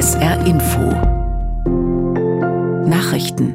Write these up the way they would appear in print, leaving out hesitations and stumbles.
SR Info Nachrichten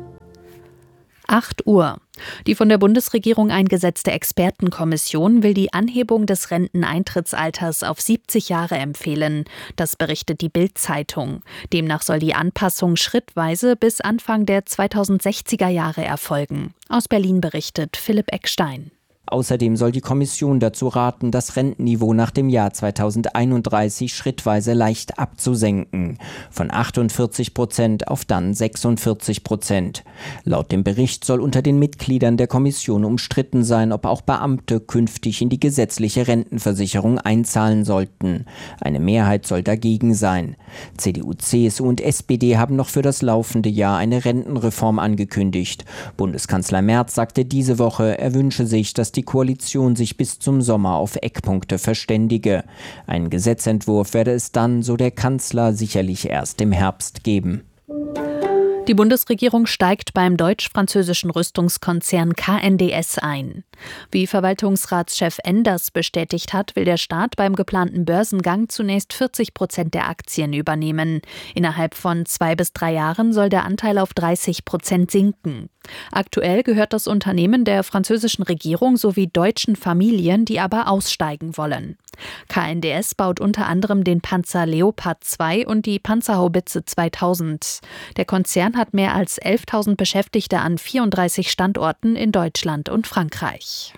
8 Uhr. Die von der Bundesregierung eingesetzte Expertenkommission will die Anhebung des Renteneintrittsalters auf 70 Jahre empfehlen. Das berichtet die Bild-Zeitung. Demnach soll die Anpassung schrittweise bis Anfang der 2060er Jahre erfolgen. Aus Berlin berichtet Philipp Eckstein. Außerdem soll die Kommission dazu raten, das Rentenniveau nach dem Jahr 2031 schrittweise leicht abzusenken, von 48% auf dann 46%. Laut dem Bericht soll unter den Mitgliedern der Kommission umstritten sein, ob auch Beamte künftig in die gesetzliche Rentenversicherung einzahlen sollten. Eine Mehrheit soll dagegen sein. CDU, CSU und SPD haben noch für das laufende Jahr eine Rentenreform angekündigt. Bundeskanzler Merz sagte diese Woche, er wünsche sich, dass die Koalition sich bis zum Sommer auf Eckpunkte verständige. Einen Gesetzentwurf werde es dann, so der Kanzler, sicherlich erst im Herbst geben. Die Bundesregierung steigt beim deutsch-französischen Rüstungskonzern KNDS ein. Wie Verwaltungsratschef Enders bestätigt hat, will der Staat beim geplanten Börsengang zunächst 40% der Aktien übernehmen. Innerhalb von 2 bis 3 Jahren soll der Anteil auf 30% sinken. Aktuell gehört das Unternehmen der französischen Regierung sowie deutschen Familien, die aber aussteigen wollen. KNDS baut unter anderem den Panzer Leopard 2 und die Panzerhaubitze 2000. Der Konzern hat mehr als 11.000 Beschäftigte an 34 Standorten in Deutschland und Frankreich.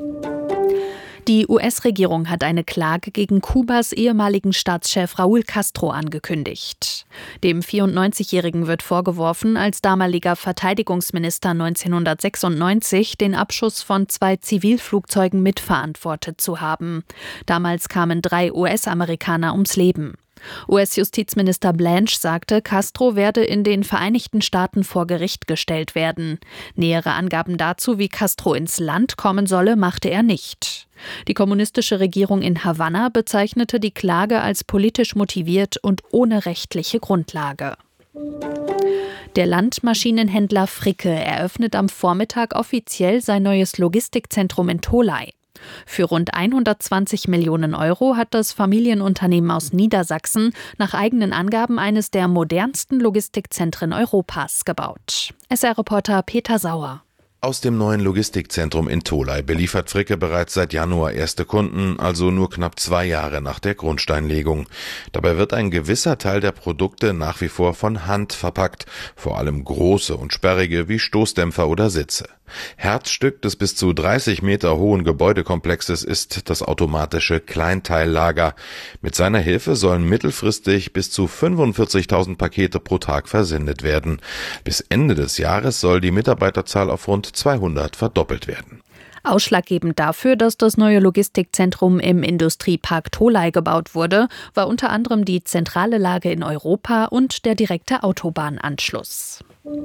Die US-Regierung hat eine Klage gegen Kubas ehemaligen Staatschef Raúl Castro angekündigt. Dem 94-Jährigen wird vorgeworfen, als damaliger Verteidigungsminister 1996 den Abschuss von 2 Zivilflugzeugen mitverantwortet zu haben. Damals kamen 3 US-Amerikaner ums Leben. US-Justizminister Blanche sagte, Castro werde in den Vereinigten Staaten vor Gericht gestellt werden. Nähere Angaben dazu, wie Castro ins Land kommen solle, machte er nicht. Die kommunistische Regierung in Havanna bezeichnete die Klage als politisch motiviert und ohne rechtliche Grundlage. Der Landmaschinenhändler Fricke eröffnet am Vormittag offiziell sein neues Logistikzentrum in Tholey. Für rund 120 Millionen Euro hat das Familienunternehmen aus Niedersachsen nach eigenen Angaben eines der modernsten Logistikzentren Europas gebaut. SR-Reporter Peter Sauer. Aus dem neuen Logistikzentrum in Tholey beliefert Fricke bereits seit Januar erste Kunden, also nur knapp 2 Jahre nach der Grundsteinlegung. Dabei wird ein gewisser Teil der Produkte nach wie vor von Hand verpackt, vor allem große und sperrige wie Stoßdämpfer oder Sitze. Herzstück des bis zu 30 Meter hohen Gebäudekomplexes ist das automatische Kleinteillager. Mit seiner Hilfe sollen mittelfristig bis zu 45.000 Pakete pro Tag versendet werden. Bis Ende des Jahres soll die Mitarbeiterzahl auf rund 200 verdoppelt werden. Ausschlaggebend dafür, dass das neue Logistikzentrum im Industriepark Tholey gebaut wurde, war unter anderem die zentrale Lage in Europa und der direkte Autobahnanschluss.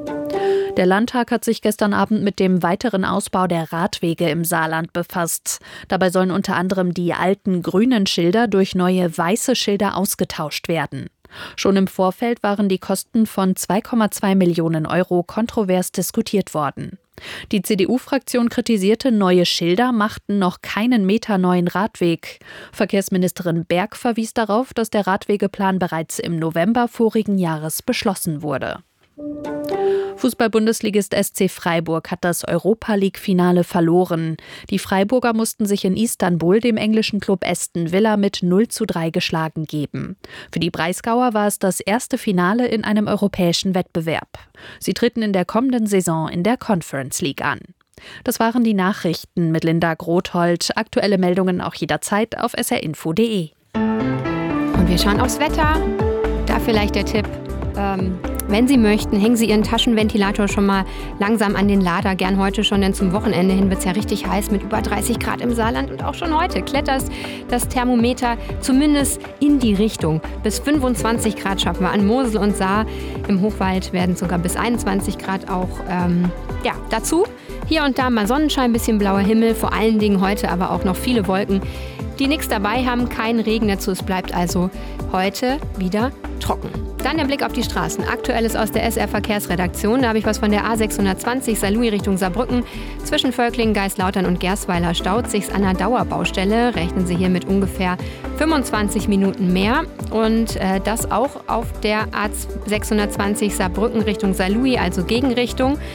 Der Landtag hat sich gestern Abend mit dem weiteren Ausbau der Radwege im Saarland befasst. Dabei sollen unter anderem die alten grünen Schilder durch neue weiße Schilder ausgetauscht werden. Schon im Vorfeld waren die Kosten von 2,2 Millionen Euro kontrovers diskutiert worden. Die CDU-Fraktion kritisierte, neue Schilder machten noch keinen Meter neuen Radweg. Verkehrsministerin Berg verwies darauf, dass der Radwegeplan bereits im November vorigen Jahres beschlossen wurde. Fußball-Bundesligist SC Freiburg hat das Europa-League-Finale verloren. Die Freiburger mussten sich in Istanbul dem englischen Club Aston Villa mit 0:3 geschlagen geben. Für die Breisgauer war es das erste Finale in einem europäischen Wettbewerb. Sie treten in der kommenden Saison in der Conference League an. Das waren die Nachrichten mit Linda Grothold. Aktuelle Meldungen auch jederzeit auf srinfo.de. Und wir schauen aufs Wetter. Da vielleicht der Tipp. Wenn Sie möchten, hängen Sie Ihren Taschenventilator schon mal langsam an den Lader. Gern heute schon, denn zum Wochenende hin wird es ja richtig heiß mit über 30 Grad im Saarland. Und auch schon heute klettert das Thermometer zumindest in die Richtung. Bis 25 Grad schaffen wir an Mosel und Saar. Im Hochwald werden sogar bis 21 Grad auch dazu. Hier und da mal Sonnenschein, bisschen blauer Himmel. Vor allen Dingen heute aber auch noch viele Wolken. die nichts dabei haben, keinen Regen dazu. Es bleibt also heute wieder trocken. Dann der Blick auf die Straßen. Aktuelles aus der SR-Verkehrsredaktion. Da habe ich was von der A620 Saarlouis Richtung Saarbrücken. Zwischen Völklingen, Geislauter'n und Gersweiler staut sich's an der Dauerbaustelle. Rechnen Sie hier mit ungefähr 25 Minuten mehr. Und das auch auf der A620 Saarbrücken Richtung Saarlouis, also Gegenrichtung.